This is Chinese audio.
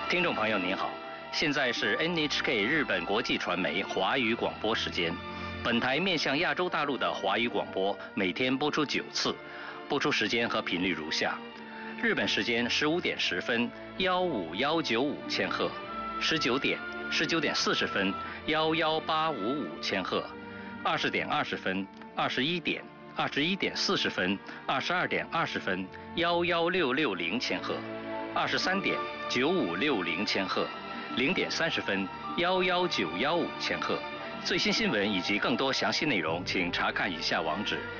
听众朋友您好，现在是 NHK 日本国际传媒华语广播时间。本台面向亚洲大陆的华语广播每天播出9次，播出时间和频率如下：日本时间15点10分15195千赫，19点、19点40分11855千赫，20点20分、21点、21点40分、22点20分11660千赫，23点9560千赫，0点30分11915千赫。最新新闻以及更多详细内容，请查看以下网址